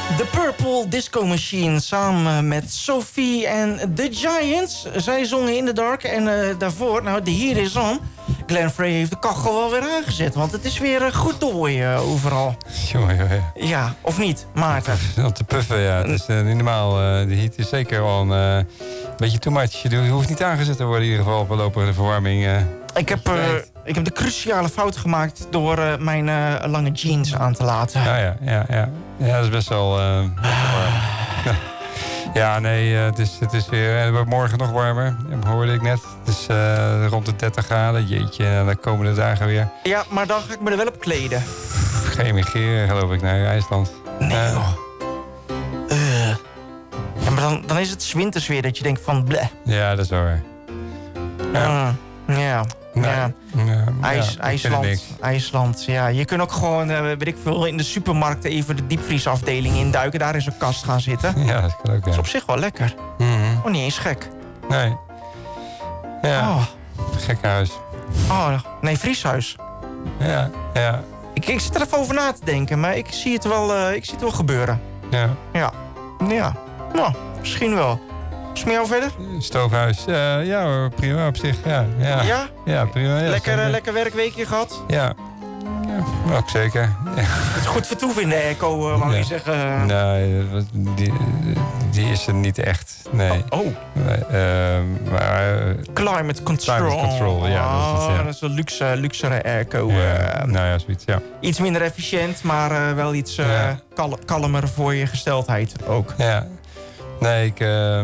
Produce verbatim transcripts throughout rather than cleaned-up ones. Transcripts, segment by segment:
The Purple Disco Machine samen met Sophie en The Giants. Zij zongen In The Dark en uh, daarvoor, nou, de Hier Is On. Glenn Frey heeft de kachel wel weer aangezet, want het is weer uh, goed dooi uh, overal. Jongen, jongen. Ja, of niet, Maarten? Om te puffen, ja. Het is uh, niet normaal. Uh, de heat is zeker wel een uh, beetje too much. Je hoeft niet aangezet te worden in ieder geval. We lopen de verwarming. Uh, ik, heb, uh, ik heb de cruciale fout gemaakt door uh, mijn uh, lange jeans aan te laten. Ja, ja, ja. Ja, ja dat is best wel... Uh, warm. Ja, nee, uh, het, is, het is weer... Het wordt morgen nog warmer, hoorde ik net. Het is uh, rond de dertig graden. Jeetje, de komende dagen weer. Ja, maar dan ga ik me er wel op kleden. Geëmigreerd, geloof ik, naar IJsland. Nee, uh, joh. Uh. Ja, maar dan, dan is het 's winters weer dat je denkt van bleh. Ja, dat is wel waar. Ja. Uh, ja. Nee. Ja. Ja. IJs, ja, IJsland, IJsland, ja. Je kunt ook gewoon, uh, weet ik veel, in de supermarkt even de diepvriesafdeling induiken. Daar in zo'n kast gaan zitten. Ja, dat kan ook, ja. Dat is op zich wel lekker. Mm-hmm. Oh, niet eens gek. Nee. Ja, oh. Gek huis. Oh, nee, vrieshuis. Ja, ja. Ik, ik zit er even over na te denken, maar ik zie het wel, uh, ik zie het wel gebeuren. Ja. Ja. Ja. Nou, misschien wel. Is met jou verder? Stoofhuis. Uh, ja hoor, prima op zich. Ja, ja. Ja? Ja, prima. Ja, lekker, uh, lekker werkweekje gehad? Ja. Ja, ook zeker. Ja. Het is goed vertoeven in de airco, uh, mag ja. je zeggen. Nee, die, die is er niet echt. Nee. Oh. oh. Uh, maar, uh, Climate control. Climate control, ja. Oh, dat is, ja. dat is een luxe, luxere airco. Ja, uh, nou ja, zoiets, ja. Iets minder efficiënt, maar uh, wel iets uh, ja. kal kalmer voor je gesteldheid ook. Ja. Nee, ik... Uh...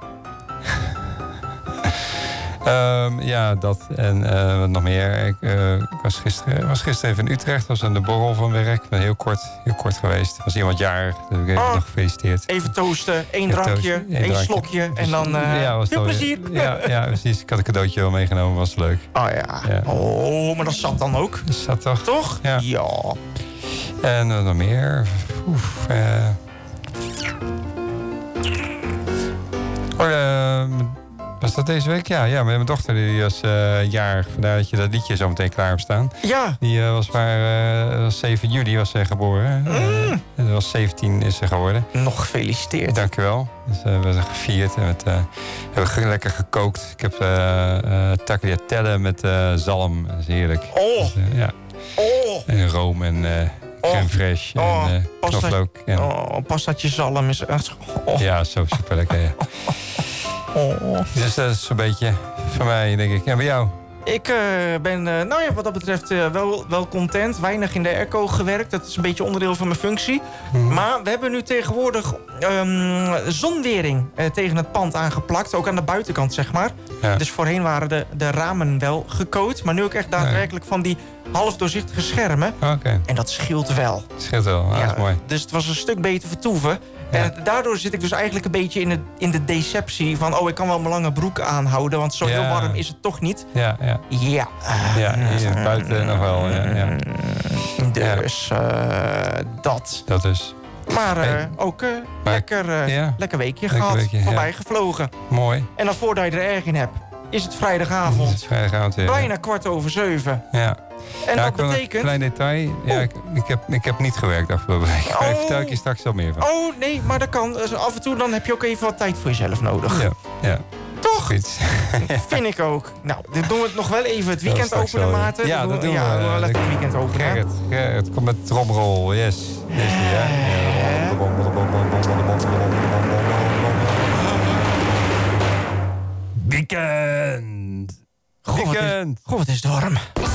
Um, ja, dat en uh, wat nog meer. Ik, uh, ik was, gisteren, was gisteren even in Utrecht. Was aan de borrel van werk. Ik ben heel kort, heel kort geweest. Was iemand jarig. Dus ik heb oh, nog gefeliciteerd. Even toasten, één drankje, toasten, één één drankje. slokje. En dan uh, ja, was veel dan, plezier. Ja, ja, precies. Ik had een cadeautje wel meegenomen. Was leuk. Oh ja. ja. Oh, maar dat zat dan ook. Dat zat toch? Toch? Ja. ja. En uh, nog meer. Oef, uh... Oh, uh, was dat deze week? Ja, ja, met mijn dochter die was uh, jarig. Vandaar dat je dat liedje zo meteen klaar hebt staan. Ja. Die uh, was maar uh, was zeven juli was ze geboren. Mm. Uh, en was zeventien is ze geworden. Nog gefeliciteerd. Dankjewel. Dus uh, we hebben gevierd en met, uh, hebben ge lekker gekookt. Ik heb uh, uh, tagliatelle met uh, zalm. Dat is heerlijk. Oh. Dus, uh, ja. Oh. En room en uh, crème fraîche oh. en uh, knoflook. En... Oh, pastatje zalm is echt... Oh. Ja, zo super lekker. Ja. Oh. Dus dat is een beetje van mij, denk ik. En bij jou? Ik uh, ben, uh, nou ja, wat dat betreft uh, wel, wel content. Weinig in de airco gewerkt. Dat is een beetje onderdeel van mijn functie. Mm-hmm. Maar we hebben nu tegenwoordig um, zonwering uh, tegen het pand aangeplakt. Ook aan de buitenkant, zeg maar. Ja. Dus voorheen waren de, de ramen wel gecoat. Maar nu ook echt daadwerkelijk van die half doorzichtige schermen. Okay. En dat scheelt wel. Scheelt wel, ah, ja, dat is mooi. Dus het was een stuk beter vertoeven. Ja. En daardoor zit ik dus eigenlijk een beetje in de, in de deceptie van... oh, ik kan wel mijn lange broek aanhouden, want zo ja. heel warm is het toch niet. Ja, ja. Ja, uh, ja hier buiten uh, nog wel, ja. ja. Dus uh, dat. Dat dus. Maar, uh, hey. ook uh, maar, lekker, uh, ja. lekker weekje lekker gehad, weekje, voorbij ja. gevlogen. Mooi. En dan voordat je er erg in hebt, is het vrijdagavond. Het is vrijdagavond weer. Bijna kwart over zeven. Ja. En ja, dat betekent... Een klein detail. Ja, ik, ik, heb, ik heb niet gewerkt afgelopen week. Oh. Daar vertel ik je straks wel meer van. Oh, nee, maar dat kan. Dus af en toe dan heb je ook even wat tijd voor jezelf nodig. Ja, ja. Toch? Iets. Vind ik ook. Nou, dan doen we het nog wel even het weekend ja, openen, Maarten. Ja, dat doen we. Ja, we lekker het weekend openen. Gerrit, Gerrit, kom met tromrol. Yes. Dit is die, hè? Weekend. Goh, Weekend. Goh, wat is het warm.